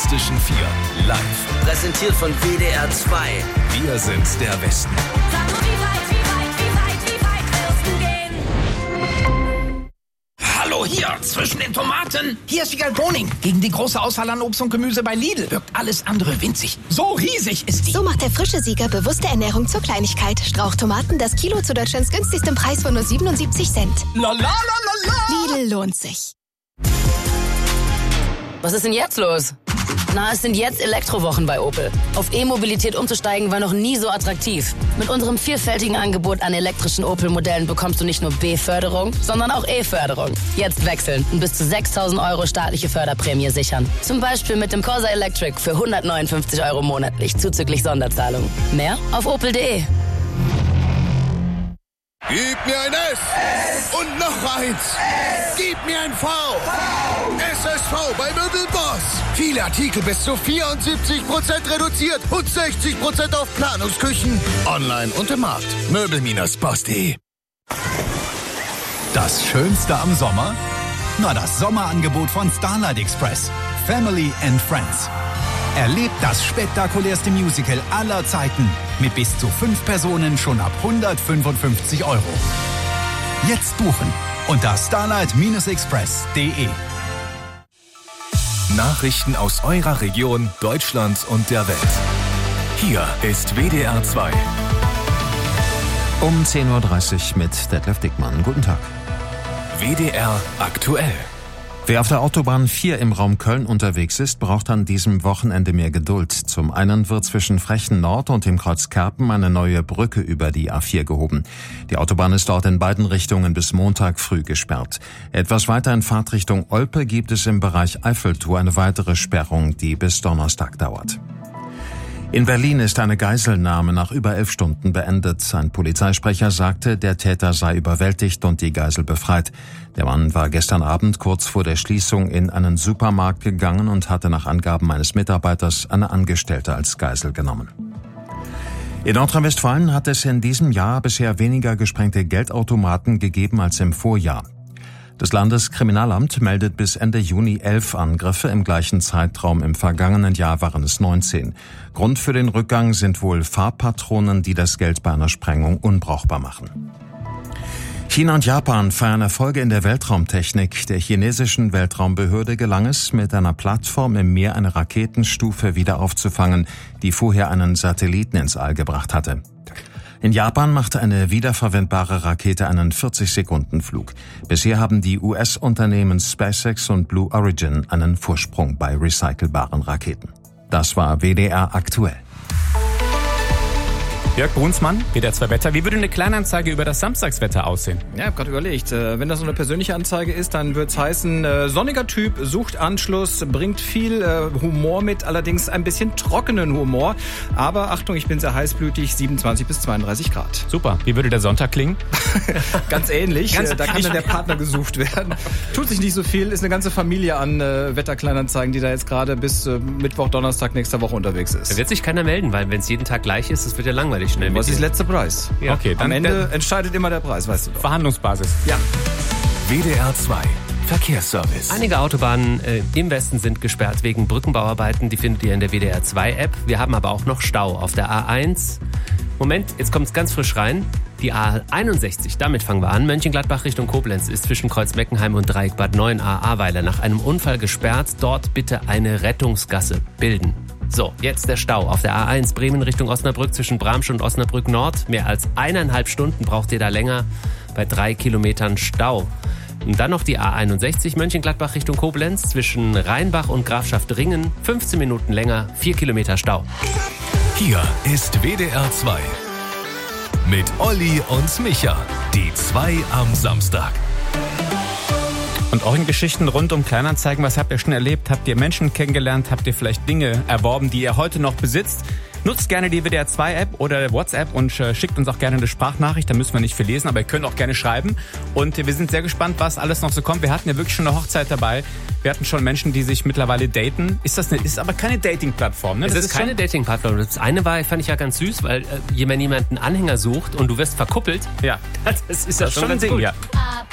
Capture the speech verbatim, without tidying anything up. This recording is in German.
Fantastischen Vier. Live. Präsentiert von W D R zwei. Wir sind der Westen. Sag nur, wie weit, wie weit, wie weit, wie weit willst du gehen? Hallo hier, zwischen den Tomaten. Hier ist Vigal Boning. Gegen die große Auswahl an Obst und Gemüse bei Lidl wirkt alles andere winzig. So riesig ist die. So macht der frische Sieger bewusste Ernährung zur Kleinigkeit. Strauchtomaten, das Kilo zu Deutschlands günstigsten Preis von nur siebenundsiebzig Cent. La la la la la. Lidl lohnt sich. Was ist denn jetzt los? Na, es sind jetzt Elektrowochen bei Opel. Auf E-Mobilität umzusteigen war noch nie so attraktiv. Mit unserem vielfältigen Angebot an elektrischen Opel-Modellen bekommst du nicht nur B-Förderung, sondern auch E-Förderung. Jetzt wechseln und bis zu sechstausend Euro staatliche Förderprämie sichern. Zum Beispiel mit dem Corsa Electric für hundertneunundfünfzig Euro monatlich, zuzüglich Sonderzahlung. Mehr auf opel punkt de. Gib mir ein S, S. Und noch eins. S. Gib mir ein V. V. S S V bei Möbelboss. Viele Artikel bis zu vierundsiebzig Prozent reduziert und sechzig Prozent auf Planungsküchen. Online und im Markt. Möbel Boss punkt de. Das Schönste am Sommer? Na, das Sommerangebot von Starlight Express. Family and Friends. Erlebt das spektakulärste Musical aller Zeiten mit bis zu fünf Personen schon ab hundertfünfundfünfzig Euro. Jetzt buchen unter starlight express punkt de. Nachrichten aus eurer Region, Deutschland und der Welt. Hier ist W D R zwei. Um zehn Uhr dreißig mit Detlef Dickmann. Guten Tag. W D R aktuell. Wer auf der Autobahn vier im Raum Köln unterwegs ist, braucht an diesem Wochenende mehr Geduld. Zum einen wird zwischen Frechen Nord und dem Kreuz Kerpen eine neue Brücke über die A vier gehoben. Die Autobahn ist dort in beiden Richtungen bis Montag früh gesperrt. Etwas weiter in Fahrtrichtung Olpe gibt es im Bereich Eiffeltour eine weitere Sperrung, die bis Donnerstag dauert. In Berlin ist eine Geiselnahme nach über elf Stunden beendet. Ein Polizeisprecher sagte, der Täter sei überwältigt und die Geisel befreit. Der Mann war gestern Abend kurz vor der Schließung in einen Supermarkt gegangen und hatte nach Angaben eines Mitarbeiters eine Angestellte als Geisel genommen. In Nordrhein-Westfalen hat es in diesem Jahr bisher weniger gesprengte Geldautomaten gegeben als im Vorjahr. Das Landeskriminalamt meldet bis Ende Juni elf Angriffe, im gleichen Zeitraum im vergangenen Jahr waren es neunzehn. Grund für den Rückgang sind wohl Farbpatronen, die das Geld bei einer Sprengung unbrauchbar machen. China und Japan feiern Erfolge in der Weltraumtechnik. Der chinesischen Weltraumbehörde gelang es, mit einer Plattform im Meer eine Raketenstufe wieder aufzufangen, die vorher einen Satelliten ins All gebracht hatte. In Japan machte eine wiederverwendbare Rakete einen vierzig-Sekunden-Flug. Bisher haben die U S-Unternehmen SpaceX und Blue Origin einen Vorsprung bei recycelbaren Raketen. Das war W D R aktuell. Jörg Brunsmann, W D R zwei Wetter. Wie würde eine Kleinanzeige über das Samstagswetter aussehen? Ja, ich habe gerade überlegt, wenn das so eine persönliche Anzeige ist, dann wird's heißen, äh, sonniger Typ, sucht Anschluss, bringt viel äh, Humor mit, allerdings ein bisschen trockenen Humor. Aber Achtung, ich bin sehr heißblütig, siebenundzwanzig bis zweiunddreißig Grad. Super. Wie würde der Sonntag klingen? Ganz ähnlich. Ganz äh, da kann dann der Partner gesucht werden. Tut sich nicht so viel, ist eine ganze Familie an äh, Wetterkleinanzeigen, die da jetzt gerade bis äh, Mittwoch, Donnerstag nächster Woche unterwegs ist. Da wird sich keiner melden, weil wenn es jeden Tag gleich ist, das wird ja langweilig schnell. Was ist der letzte Preis? Ja. Okay, dann am Ende entscheidet immer der Preis, weißt du doch. Verhandlungsbasis. Ja. W D R zwei Verkehrsservice. Einige Autobahnen äh, im Westen sind gesperrt wegen Brückenbauarbeiten. Die findet ihr in der W D R zwei App. Wir haben aber auch noch Stau auf der A eins. Moment, jetzt kommt es ganz frisch rein. Die A einundsechzig, damit fangen wir an. Mönchengladbach Richtung Koblenz ist zwischen Kreuz-Meckenheim und Dreieck Bad Neuenahr-Ahrweiler nach einem Unfall gesperrt. Dort bitte eine Rettungsgasse bilden. So, jetzt der Stau auf der A eins Bremen Richtung Osnabrück zwischen Bramsch und Osnabrück Nord. Mehr als eineinhalb Stunden braucht ihr da länger bei drei Kilometern Stau. Und dann noch die A einundsechzig Mönchengladbach Richtung Koblenz zwischen Rheinbach und Grafschaft Ringen. fünfzehn Minuten länger, vier Kilometer Stau. Hier ist W D R zwei. Mit Olli und Micha. Die zwei am Samstag. Und auch in Geschichten rund um Kleinanzeigen, was habt ihr schon erlebt? Habt ihr Menschen kennengelernt? Habt ihr vielleicht Dinge erworben, die ihr heute noch besitzt? Nutzt gerne die W D R zwei App oder WhatsApp und äh, schickt uns auch gerne eine Sprachnachricht. Da müssen wir nicht viel lesen, aber ihr könnt auch gerne schreiben. Und äh, wir sind sehr gespannt, was alles noch so kommt. Wir hatten ja wirklich schon eine Hochzeit dabei. Wir hatten schon Menschen, die sich mittlerweile daten. Ist das eine, ist aber keine Dating-Plattform, ne? Es Das ist ist keine Dating-Plattform. Das eine war, fand ich ja ganz süß, weil äh, wenn jemand einen Anhänger sucht und du wirst verkuppelt, Ja, das ist ja das ist schon schon ein ganz Ding, gut. ja.